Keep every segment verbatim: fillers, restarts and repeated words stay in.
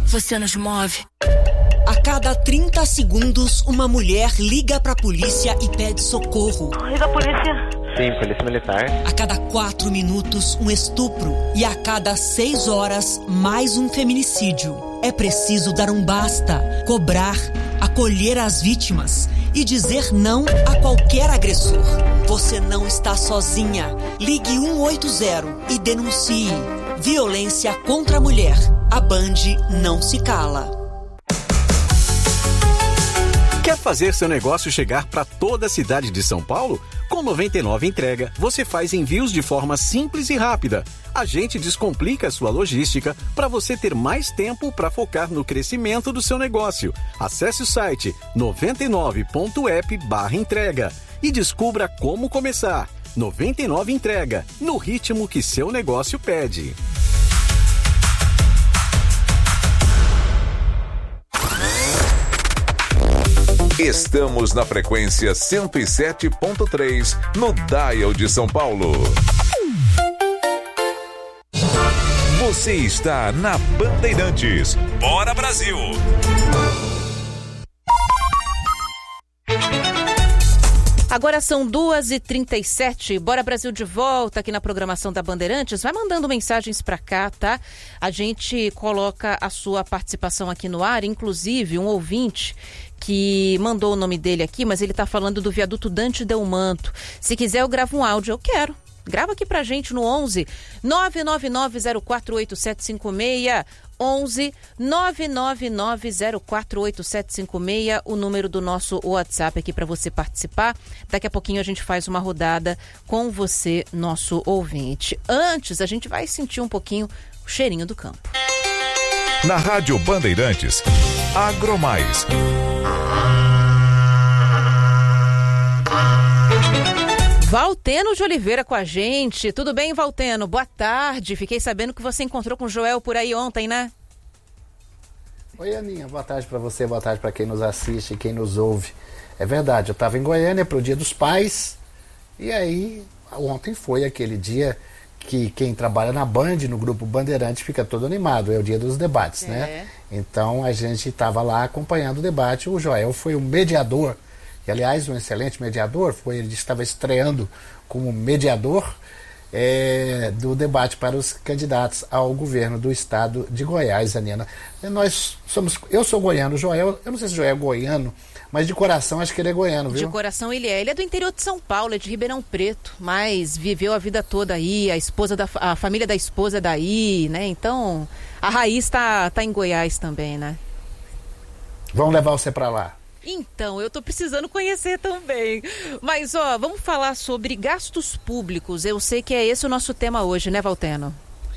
você nos move. A cada trinta segundos, uma mulher liga pra polícia e pede socorro. Liga a polícia. Sim, polícia militar. A cada quatro minutos, um estupro. E a cada seis horas, mais um feminicídio. É preciso dar um basta, cobrar, acolher as vítimas e dizer não a qualquer agressor. Você não está sozinha. Ligue um oito zero e denuncie. Violência contra a mulher. A Band não se cala. Quer fazer seu negócio chegar para toda a cidade de São Paulo? Com noventa e nove Entrega, você faz envios de forma simples e rápida. A gente descomplica a sua logística para você ter mais tempo para focar no crescimento do seu negócio. Acesse o site noventa e nove ponto app barra entrega e descubra como começar. noventa e nove Entrega, no ritmo que seu negócio pede. Estamos na frequência cento e sete ponto três, no Dial de São Paulo. Você está na Bandeirantes. Bora, Brasil! Agora são duas e trinta e sete, Bora Brasil de volta aqui na programação da Bandeirantes. Vai mandando mensagens para cá, tá? A gente coloca a sua participação aqui no ar, inclusive um ouvinte que mandou o nome dele aqui, mas ele tá falando do viaduto Dante Delmanto. Se quiser eu gravo um áudio, eu quero. Grava aqui pra gente no onze nove nove nove zero quatro oito sete cinco seis, onze nove nove nove zero quatro oito sete cinco seis, o número do nosso WhatsApp aqui para você participar. Daqui a pouquinho a gente faz uma rodada com você, nosso ouvinte. Antes, a gente vai sentir um pouquinho o cheirinho do campo. Na Rádio Bandeirantes, Agromais. Valteno de Oliveira com a gente. Tudo bem, Valteno? Boa tarde. Fiquei sabendo que você encontrou com o Joel por aí ontem, né? Oi, Aninha. Boa tarde para você, boa tarde para quem nos assiste e quem nos ouve. É verdade, eu estava em Goiânia para o Dia dos Pais e aí ontem foi aquele dia que quem trabalha na Band, no Grupo Bandeirantes, fica todo animado. É o dia dos debates, é. né? Então a gente estava lá acompanhando o debate. O Joel foi o mediador. E, aliás, um excelente mediador, foi, ele estava estreando como mediador é, do debate para os candidatos ao governo do estado de Goiás, Aniana. Nós somos, eu sou goiano, o Joel, eu não sei se o Joel é goiano, mas de coração acho que ele é goiano, viu? De coração ele é, ele é do interior de São Paulo, é de Ribeirão Preto, mas viveu a vida toda aí, a esposa da, a família da esposa é daí, né? Então, a raiz está tá em Goiás também, né? Vamos levar você para lá. Então, eu tô precisando conhecer também. Mas, ó, vamos falar sobre gastos públicos. Eu sei que é esse o nosso tema hoje, né, Valteno?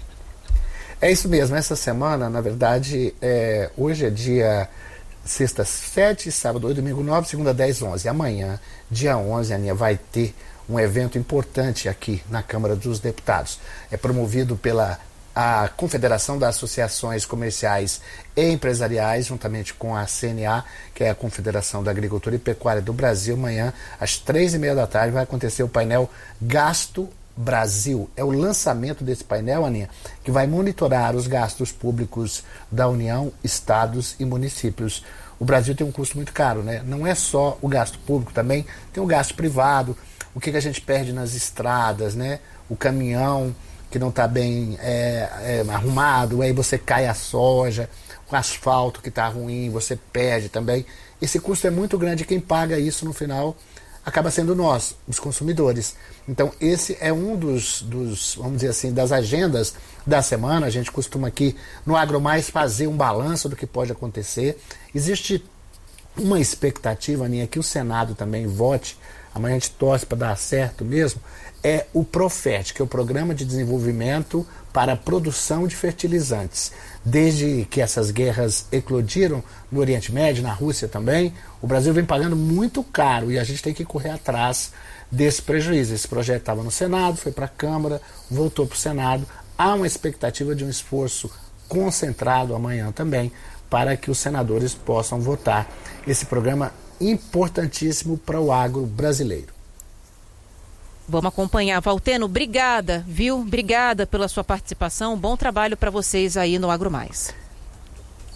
É isso mesmo. Essa semana, na verdade, é, hoje é dia sexta sete, sábado oito, domingo nove, segunda dez, onze. Amanhã, dia onze, Aninha, vai ter um evento importante aqui na Câmara dos Deputados. É promovido pela a Confederação das Associações Comerciais e Empresariais, juntamente com a C N A, que é a Confederação da Agricultura e Pecuária do Brasil. Amanhã, às três e meia da tarde, vai acontecer o painel Gasto Brasil. É o lançamento desse painel, Aninha, que vai monitorar os gastos públicos da União, estados e municípios. O Brasil tem um custo muito caro, né? Não é só o gasto público, também tem o gasto privado, o que, que a gente perde nas estradas, né? O caminhão que não está bem é, é, arrumado, aí você cai a soja, o asfalto que está ruim, você perde também. Esse custo é muito grande, quem paga isso no final acaba sendo nós, os consumidores. Então esse é um dos, dos, vamos dizer assim, das agendas da semana. A gente costuma aqui no AgroMais fazer um balanço do que pode acontecer. Existe uma expectativa minha que o Senado também vote, amanhã a gente torce para dar certo mesmo, é o PROFET, que é o Programa de Desenvolvimento para a Produção de Fertilizantes. Desde que essas guerras eclodiram no Oriente Médio, na Rússia também, o Brasil vem pagando muito caro e a gente tem que correr atrás desse prejuízo. Esse projeto estava no Senado, foi para a Câmara, voltou para o Senado. Há uma expectativa de um esforço concentrado amanhã também para que os senadores possam votar esse programa importantíssimo para o agro brasileiro. Vamos acompanhar. Valteno, obrigada, viu? Obrigada pela sua participação. Bom trabalho para vocês aí no AgroMais.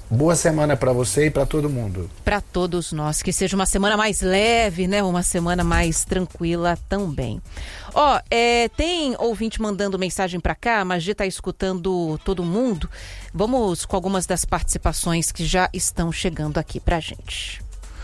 Boa semana para você e para todo mundo. Para todos nós, que seja uma semana mais leve, né? Uma semana mais tranquila também. Ó, é, tem ouvinte mandando mensagem para cá, a Magi tá escutando todo mundo. Vamos com algumas das participações que já estão chegando aqui pra gente.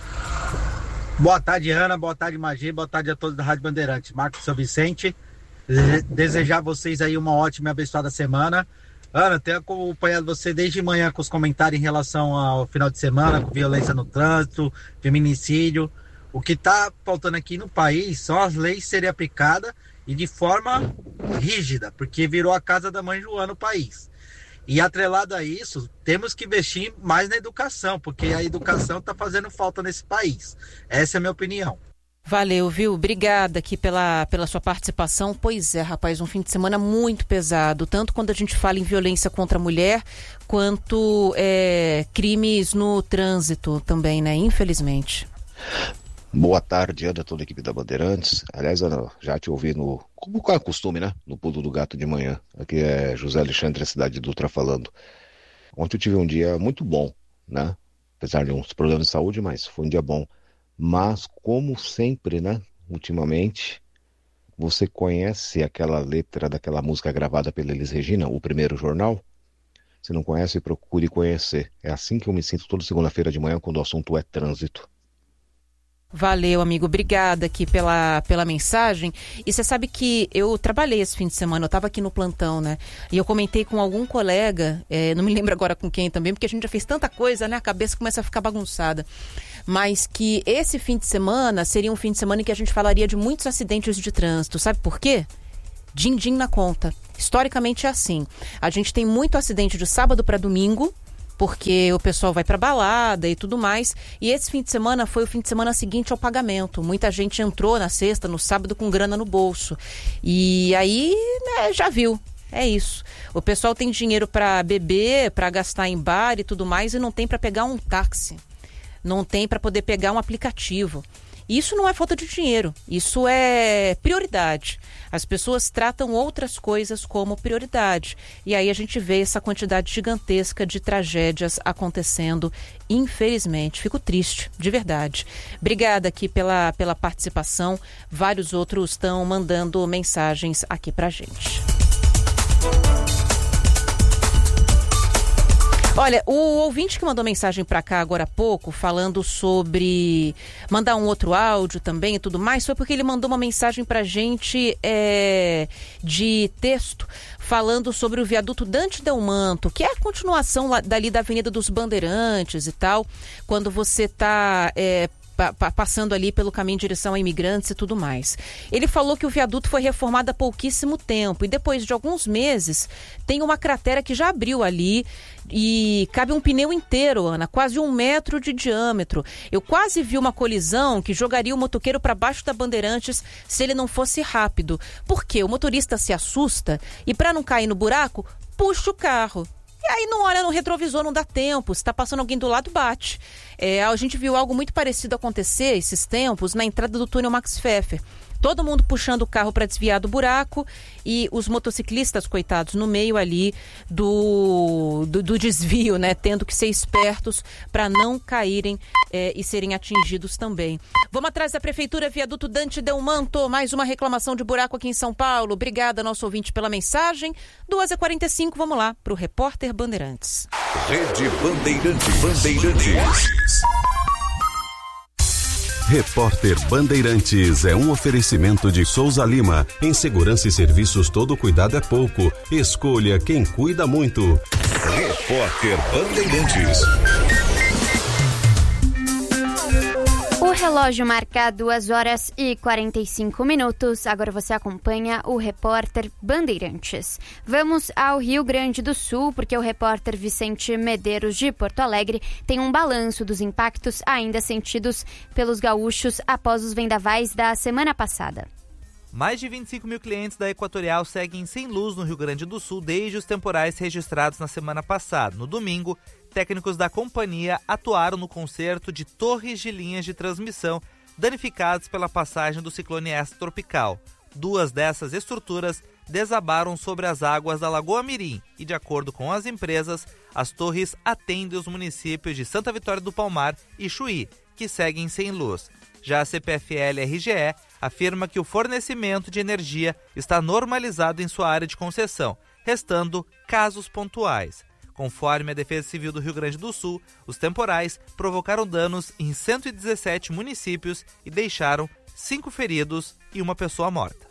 Boa tarde, Ana. Boa tarde, Magi. Boa tarde a todos da Rádio Bandeirantes. Marcos São Vicente. Desejar a vocês aí uma ótima e abençoada semana. Ana, tenho acompanhado você desde manhã com os comentários em relação ao final de semana, com violência no trânsito, feminicídio. O que está faltando aqui no país são as leis serem aplicadas e de forma rígida, porque virou a casa da mãe Joana no país. E atrelado a isso, temos que investir mais na educação, porque a educação está fazendo falta nesse país. Essa é a minha opinião. Valeu, viu? Obrigada aqui pela, pela sua participação. Pois é, rapaz, um fim de semana muito pesado, tanto quando a gente fala em violência contra a mulher, quanto é, crimes no trânsito também, né? Infelizmente. Boa tarde, Ana, toda a equipe da Bandeirantes. Aliás, Ana, já te ouvi no, como é costume, né? No Pulo do Gato de manhã. Aqui é José Alexandre, cidade de Dutra, falando. Ontem eu tive um dia muito bom, né? Apesar de uns problemas de saúde, mas foi um dia bom. Mas, como sempre, né, ultimamente, você conhece aquela letra daquela música gravada pela Elis Regina, O Primeiro Jornal? Se não conhece, procure conhecer. É assim que eu me sinto toda segunda-feira de manhã quando o assunto é trânsito. Valeu, amigo. Obrigada aqui pela, pela mensagem. E você sabe que eu trabalhei esse fim de semana, eu estava aqui no plantão, né? E eu comentei com algum colega, é, não me lembro agora com quem também, porque a gente já fez tanta coisa, né? A cabeça começa a ficar bagunçada. Mas que esse fim de semana seria um fim de semana em que a gente falaria de muitos acidentes de trânsito. Sabe por quê? Din-din na conta. Historicamente é assim. A gente tem muito acidente de sábado para domingo, porque o pessoal vai pra balada e tudo mais. E esse fim de semana foi o fim de semana seguinte ao pagamento. Muita gente entrou na sexta, no sábado, com grana no bolso. E aí, né, já viu. É isso. O pessoal tem dinheiro pra beber, pra gastar em bar e tudo mais, e não tem pra pegar um táxi. Não tem pra poder pegar um aplicativo. Isso não é falta de dinheiro, isso é prioridade. As pessoas tratam outras coisas como prioridade. E aí a gente vê essa quantidade gigantesca de tragédias acontecendo, infelizmente. Fico triste, de verdade. Obrigada aqui pela, pela participação. Vários outros estão mandando mensagens aqui pra gente. Olha, o ouvinte que mandou mensagem para cá agora há pouco, falando sobre mandar um outro áudio também e tudo mais, foi porque ele mandou uma mensagem pra gente é, de texto, falando sobre o viaduto Dante Delmanto, que é a continuação lá, dali da Avenida dos Bandeirantes e tal, quando você tá... É, passando ali pelo caminho em direção a imigrantes e tudo mais. Ele falou que o viaduto foi reformado há pouquíssimo tempo e depois de alguns meses tem uma cratera que já abriu ali e cabe um pneu inteiro, Ana, quase um metro de diâmetro. Eu quase vi uma colisão que jogaria o motoqueiro para baixo da Bandeirantes se ele não fosse rápido. Porque o motorista se assusta e para não cair no buraco, puxa o carro. E aí não olha no retrovisor, não dá tempo. Se tá passando alguém do lado, bate. É, a gente viu algo muito parecido acontecer esses tempos na entrada do túnel Max Pfeffer. Todo mundo puxando o carro para desviar do buraco e os motociclistas, coitados, no meio ali do, do, do desvio, né? Tendo que ser espertos para não caírem é, e serem atingidos também. Vamos atrás da Prefeitura, viaduto Dante Delmanto. Mais uma reclamação de buraco aqui em São Paulo. Obrigada, nosso ouvinte, pela mensagem. duas e quarenta e cinco, vamos lá para o Repórter Bandeirantes. Rede Bandeirantes. Bandeirantes. Repórter Bandeirantes é um oferecimento de Souza Lima. Em segurança e serviços, todo cuidado é pouco. Escolha quem cuida muito. Repórter Bandeirantes. O relógio marca duas horas e quarenta e cinco minutos. Agora você acompanha o Repórter Bandeirantes. Vamos ao Rio Grande do Sul, porque o repórter Vicente Medeiros, de Porto Alegre, tem um balanço dos impactos ainda sentidos pelos gaúchos após os vendavais da semana passada. Mais de vinte e cinco mil clientes da Equatorial seguem sem luz no Rio Grande do Sul desde os temporais registrados na semana passada. No domingo, técnicos da companhia atuaram no conserto de torres de linhas de transmissão danificadas pela passagem do ciclone extratropical. Duas dessas estruturas desabaram sobre as águas da Lagoa Mirim e, de acordo com as empresas, as torres atendem os municípios de Santa Vitória do Palmar e Chuí, que seguem sem luz. Já a C P F L R G E afirma que o fornecimento de energia está normalizado em sua área de concessão, restando casos pontuais. Conforme a Defesa Civil do Rio Grande do Sul, os temporais provocaram danos em cento e dezessete municípios e deixaram cinco feridos e uma pessoa morta.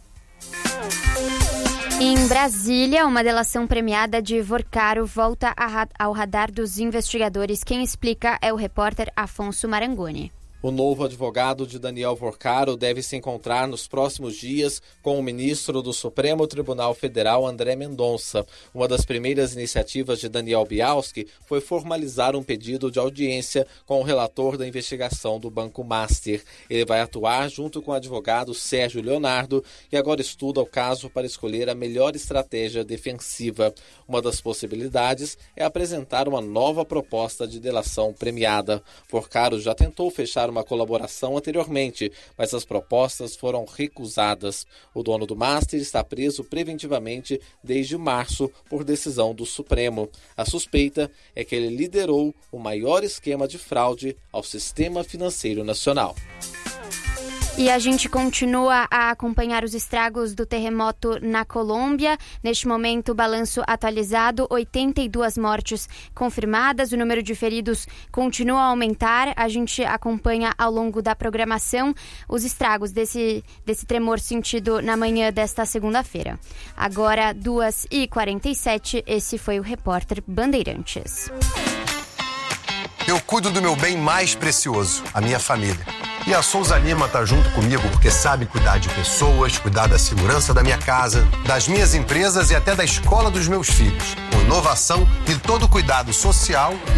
Em Brasília, uma delação premiada de Vorcaro volta ao radar dos investigadores. Quem explica é o repórter Afonso Marangoni. O novo advogado de Daniel Vorcaro deve se encontrar nos próximos dias com o ministro do Supremo Tribunal Federal, André Mendonça. Uma das primeiras iniciativas de Daniel Bialski foi formalizar um pedido de audiência com o relator da investigação do Banco Master. Ele vai atuar junto com o advogado Sérgio Leonardo e agora estuda o caso para escolher a melhor estratégia defensiva. Uma das possibilidades é apresentar uma nova proposta de delação premiada. Vorcaro já tentou fechar uma colaboração anteriormente, mas as propostas foram recusadas. O dono do Master está preso preventivamente desde março por decisão do Supremo. A suspeita é que ele liderou o maior esquema de fraude ao sistema financeiro nacional. E a gente continua a acompanhar os estragos do terremoto na Colômbia. Neste momento, balanço atualizado, oitenta e duas mortes confirmadas. O número de feridos continua a aumentar. A gente acompanha ao longo da programação os estragos desse, desse tremor sentido na manhã desta segunda-feira. Agora, duas e quarenta e sete, esse foi o Repórter Bandeirantes. Eu cuido do meu bem mais precioso, a minha família. E a Souza Lima tá junto comigo porque sabe cuidar de pessoas, cuidar da segurança da minha casa, das minhas empresas e até da escola dos meus filhos. Com inovação e todo o cuidado social